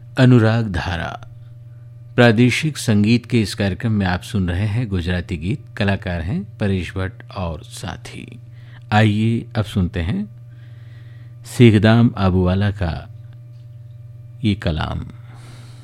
अनुराग धारा प्रादेशिक संगीत के इस कार्यक्रम में आप सुन रहे हैं गुजराती गीत। कलाकार हैं परेश भट्ट और साथी। आइए अब सुनते हैं सीखदाम आबूवाला का ये कलाम।